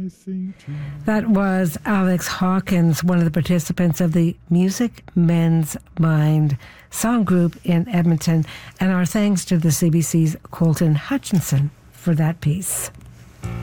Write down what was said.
That was Alex Hawkins, one of the participants of the Music Men's Mind song group in Edmonton. And our thanks to the CBC's Colton Hutchinson for that piece.